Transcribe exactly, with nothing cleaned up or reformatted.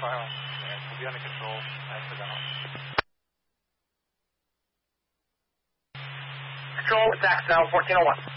silent. And we'll be under control. Accidental. Control, it's accidental, fourteen oh one.